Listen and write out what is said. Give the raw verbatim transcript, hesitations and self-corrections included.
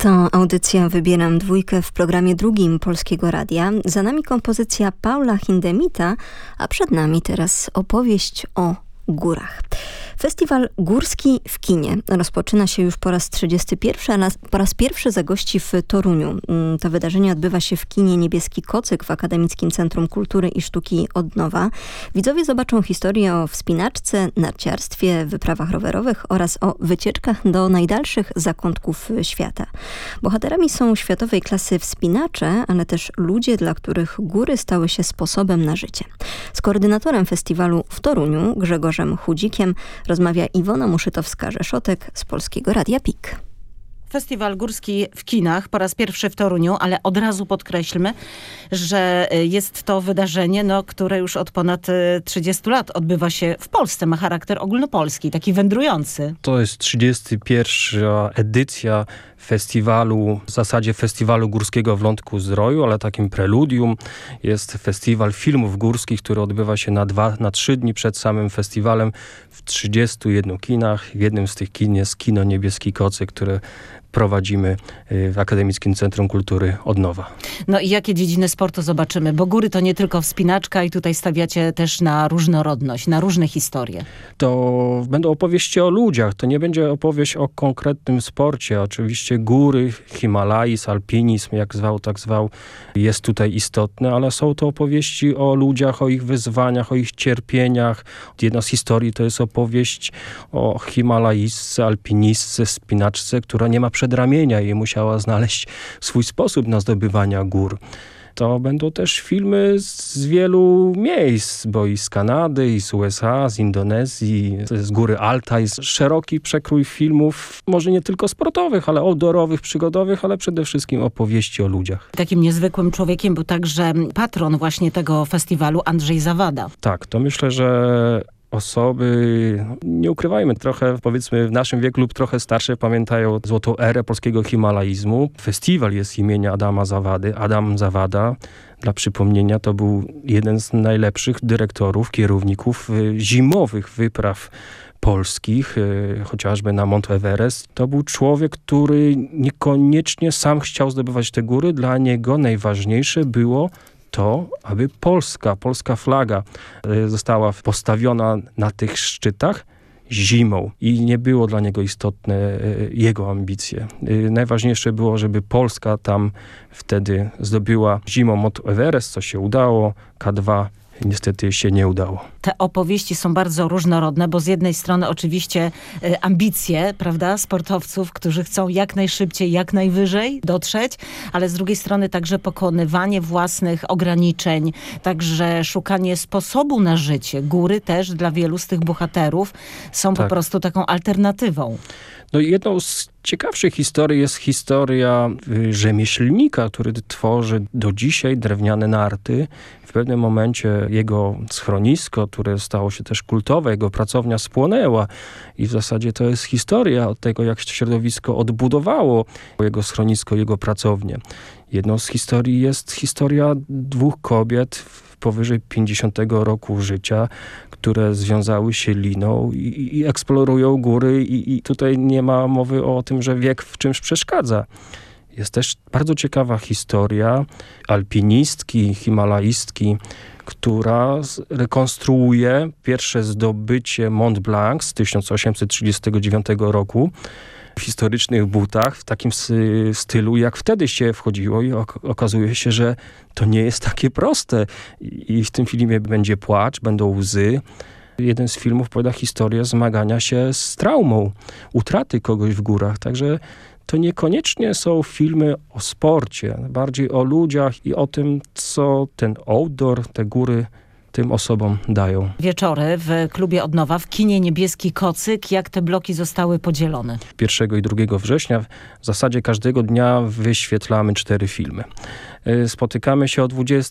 To audycja Wybieram Dwójkę w programie drugim Polskiego Radia. Za nami kompozycja Paula Hindemitha, a przed nami teraz opowieść o górach. Festiwal Górski w kinie rozpoczyna się już po raz trzydziesty pierwszy, a po raz pierwszy zagości w Toruniu. To wydarzenie odbywa się w kinie Niebieski Kocyk w Akademickim Centrum Kultury i Sztuki Odnowa. Widzowie zobaczą historię o wspinaczce, narciarstwie, wyprawach rowerowych oraz o wycieczkach do najdalszych zakątków świata. Bohaterami są światowej klasy wspinacze, ale też ludzie, dla których góry stały się sposobem na życie. Z koordynatorem festiwalu w Toruniu, Grzegorzem Chudzikiem, rozmawia Iwona Muszytowska-Rzeszotek z Polskiego Radia P I K. Festiwal Górski w kinach po raz pierwszy w Toruniu, ale od razu podkreślmy, że jest to wydarzenie, no, które już od ponad trzydziestu lat odbywa się w Polsce. Ma charakter ogólnopolski, taki wędrujący. To jest trzydziesta pierwsza edycja festiwalu, w zasadzie festiwalu górskiego w Lądku-Zdroju, ale takim preludium jest festiwal filmów górskich, który odbywa się na dwa, na trzy dni przed samym festiwalem w trzydziestu jednych kinach. W jednym z tych kin jest kino Niebieski Kocyk, które prowadzimy w Akademickim Centrum Kultury Odnowa. No i jakie dziedziny sportu zobaczymy? Bo góry to nie tylko wspinaczka i tutaj stawiacie też na różnorodność, na różne historie. To będą opowieści o ludziach. To nie będzie opowieść o konkretnym sporcie. Oczywiście góry, Himalajs, alpinizm, jak zwał, tak zwał, jest tutaj istotny, ale są to opowieści o ludziach, o ich wyzwaniach, o ich cierpieniach. Jedna z historii to jest opowieść o himalajsce, alpinistce, spinaczce, która nie ma przedramienia i musiała znaleźć swój sposób na zdobywania gór. To będą też filmy z wielu miejsc, bo i z Kanady, i z U S A, z Indonezji, z góry Altaj. Szeroki przekrój filmów, może nie tylko sportowych, ale outdoorowych, przygodowych, ale przede wszystkim opowieści o ludziach. Takim niezwykłym człowiekiem był także patron właśnie tego festiwalu, Andrzej Zawada. Tak, to myślę, że osoby, no, nie ukrywajmy, trochę powiedzmy w naszym wieku lub trochę starsze pamiętają złotą erę polskiego himalaizmu. Festiwal jest imienia Adama Zawady. Adam Zawada, dla przypomnienia, to był jeden z najlepszych dyrektorów, kierowników zimowych wypraw polskich, chociażby na Mount Everest. To był człowiek, który niekoniecznie sam chciał zdobywać te góry. Dla niego najważniejsze było to, aby Polska, polska flaga została postawiona na tych szczytach zimą i nie było dla niego istotne jego ambicje. Najważniejsze było, żeby Polska tam wtedy zdobyła zimą Mount Everest, co się udało, K dwa niestety się nie udało. Te opowieści są bardzo różnorodne, bo z jednej strony oczywiście y, ambicje, prawda, sportowców, którzy chcą jak najszybciej, jak najwyżej dotrzeć, ale z drugiej strony także pokonywanie własnych ograniczeń, także szukanie sposobu na życie. Góry też dla wielu z tych bohaterów są tak. po prostu taką alternatywą. No i jedną z ciekawszych historii jest historia rzemieślnika, który tworzy do dzisiaj drewniane narty. W pewnym momencie jego schronisko, które stało się też kultowe, jego pracownia spłonęła i w zasadzie to jest historia od tego, jak środowisko odbudowało jego schronisko, jego pracownię. Jedną z historii jest historia dwóch kobiet powyżej pięćdziesiątego roku życia, które związały się liną i, i eksplorują góry i, i tutaj nie ma mowy o tym, że wiek w czymś przeszkadza. Jest też bardzo ciekawa historia alpinistki, himalajstki, która rekonstruuje pierwsze zdobycie Mont Blanc z tysiąc osiemset trzydziestego dziewiątego roku w historycznych butach, w takim stylu, jak wtedy się wchodziło i ok- okazuje się, że to nie jest takie proste. I, I w tym filmie będzie płacz, będą łzy. Jeden z filmów opowiada historię zmagania się z traumą, utraty kogoś w górach. Także to niekoniecznie są filmy o sporcie, bardziej o ludziach i o tym, co ten outdoor, te góry tym osobom dają. Wieczory w klubie Odnowa, w kinie Niebieski Kocyk. Jak te bloki zostały podzielone? pierwszego i drugiego września w zasadzie każdego dnia wyświetlamy cztery filmy. Spotykamy się o dwudziestej